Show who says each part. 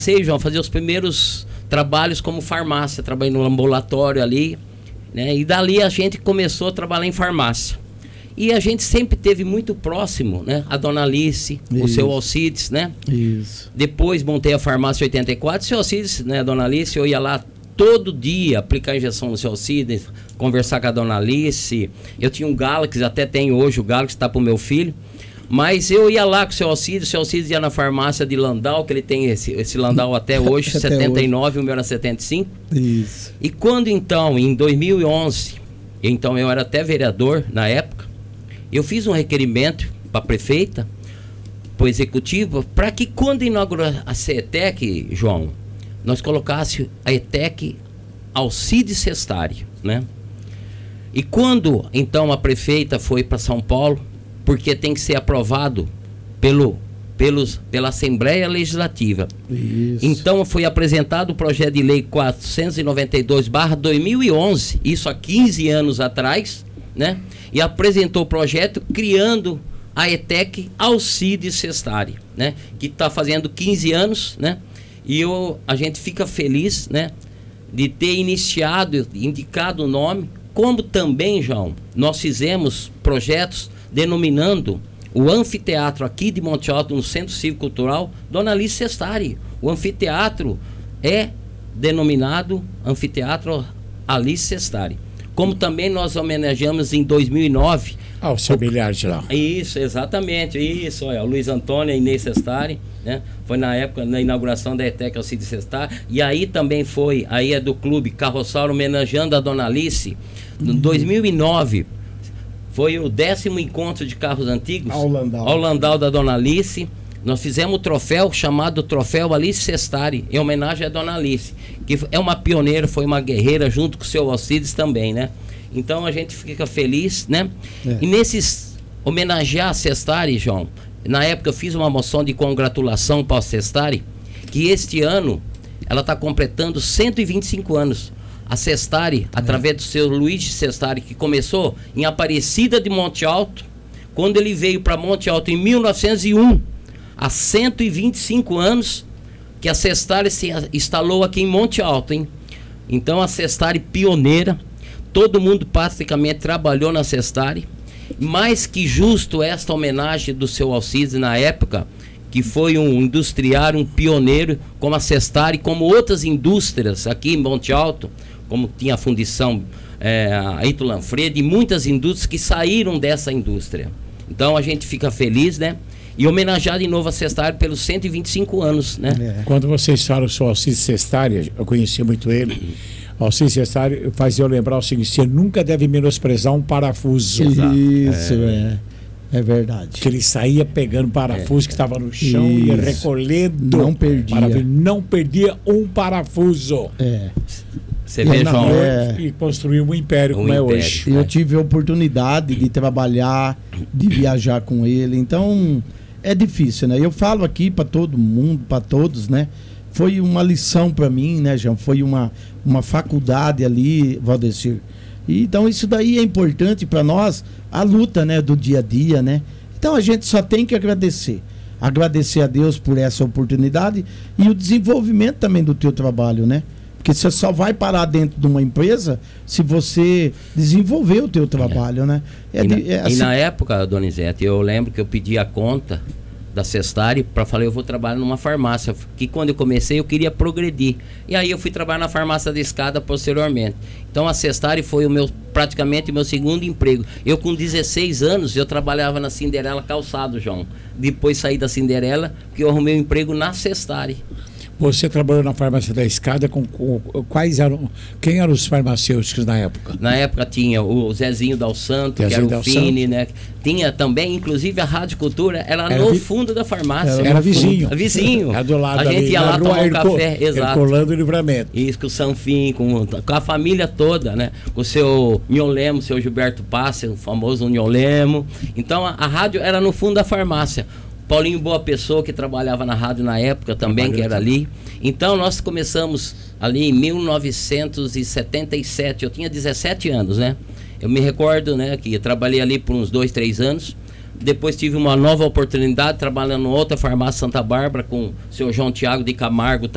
Speaker 1: João, fazer os primeiros trabalhos como farmácia, trabalhei no ambulatório ali, né? E dali a gente começou a trabalhar em farmácia. E a gente sempre teve muito próximo, né? A dona Alice, o seu Alcides, né?
Speaker 2: Isso.
Speaker 1: Depois montei a farmácia em 84, o seu Alcides, né, dona Alice, eu ia lá todo dia aplicar injeção no seu Alcides, conversar com a dona Alice. Eu tinha um Galaxy, até tenho hoje o Galaxy, está pro meu filho. Mas eu ia lá com o seu Alcides ia na farmácia de Landau, que ele tem esse Landau até hoje,
Speaker 2: Até
Speaker 1: 79, o meu era 75.
Speaker 2: Isso.
Speaker 1: E quando então, em 2011, então eu era até vereador na época, eu fiz um requerimento para a prefeita, para o executivo, para que quando inaugurou a CETEC, João, nós colocássemos a ETEC Alcides Sestari, né? E quando então a prefeita foi para São Paulo, porque tem que ser aprovado pela Assembleia Legislativa.
Speaker 2: Isso.
Speaker 1: Então foi apresentado o projeto de lei 492/2011, isso há 15 anos atrás, né? E apresentou o projeto criando a ETEC Alcides Sestari, né? Que está fazendo 15 anos, né? E a gente fica feliz, né? De ter indicado o nome, como também, João, nós fizemos projetos denominando o anfiteatro aqui de Monte Alto, no Centro Cívico Cultural, Dona Alice Sestari. O anfiteatro é denominado Anfiteatro Alice Sestari. Como também nós homenageamos em 2009...
Speaker 3: o seu Bilharte lá.
Speaker 1: Isso, exatamente. Isso, o Luiz Antônio e Inês Sestari, né? Foi na época, na inauguração da ETEC Alcides Sestari. E aí também foi, aí é do clube Carroçauro, homenageando a Dona Alice. Em 2009... foi o 10º encontro de carros antigos ao Landau da Dona Alice. Nós fizemos o troféu chamado Troféu Alice Sestari, em homenagem à Dona Alice, que é uma pioneira, foi uma guerreira, junto com o seu Alcides também, né? Então a gente fica feliz, né? E nesses homenagear a Sestari, João, na época eu fiz uma moção de congratulação para a Sestari, que este ano ela está completando 125 anos. A Sestari, através do seu Luiz Sestari, que começou em Aparecida de Monte Alto, quando ele veio para Monte Alto em 1901, há 125 anos que a Sestari se instalou aqui em Monte Alto, hein? Então a Sestari pioneira, todo mundo praticamente trabalhou na Sestari. Mais que justo esta homenagem do seu Alcides na época, que foi um industriário, um pioneiro, como a Sestari, como outras indústrias aqui em Monte Alto, como tinha a fundição Ito Lanfredi, e muitas indústrias que saíram dessa indústria. Então a gente fica feliz, né? E homenagear de novo a Sestari pelos 125 anos, né?
Speaker 3: Quando vocês falam sobre o Alcides Sestari, eu conheci muito ele. O Alcides Sestari faz eu lembrar o seguinte: você nunca deve menosprezar um parafuso.
Speaker 2: Isso, é verdade.
Speaker 3: Que ele saía pegando parafuso que estava no chão, ia recolhendo.
Speaker 2: Não perdia.
Speaker 3: Não perdia um parafuso.
Speaker 1: Você vê, João?
Speaker 3: E construiu um império como é hoje.
Speaker 2: Eu tive a oportunidade de trabalhar, de viajar com ele. Então, é difícil, né? Eu falo aqui para todo mundo, para todos, né? Foi uma lição para mim, né, João? Foi uma faculdade ali, Valdecir. Então, isso daí é importante para nós, a luta, né, do dia a dia, né? Então, a gente só tem que agradecer. Agradecer a Deus por essa oportunidade e o desenvolvimento também do teu trabalho, né? Porque você só vai parar dentro de uma empresa se você desenvolver o teu trabalho, né?
Speaker 1: E na época, Donizete, eu lembro que eu pedi a conta da Sestari para falar, eu vou trabalhar numa farmácia, que quando eu comecei eu queria progredir. E aí eu fui trabalhar na farmácia da Escada posteriormente. Então a Sestari foi praticamente o meu segundo emprego. Eu com 16 anos eu trabalhava na Cinderela Calçado, João. Depois saí da Cinderela porque eu arrumei um emprego na Sestari.
Speaker 3: Você trabalhou na farmácia da Escada quem eram os farmacêuticos na época?
Speaker 1: Na época tinha o Zezinho Dal Santo, que era o Fini, né? Tinha também, inclusive a Rádio Cultura, era no fundo da farmácia.
Speaker 3: Era vizinho.
Speaker 1: Vizinho.
Speaker 3: Era do lado
Speaker 1: a gente ia lá tomar um café, exato.
Speaker 3: Herculano e Livramento.
Speaker 1: Isso, com o Sanfim, com a família toda, né? Com o seu Nhonlemo, o seu Gilberto Passe, o famoso Nhonlemo. Então a rádio era no fundo da farmácia. Paulinho Boa Pessoa, que trabalhava na rádio na época também, que era ali. Então nós começamos ali em 1977, eu tinha 17 anos, né? Eu me recordo, né, que eu trabalhei ali por uns 2, 3 anos. Depois tive uma nova oportunidade trabalhando em outra farmácia Santa Bárbara com o seu João Tiago de Camargo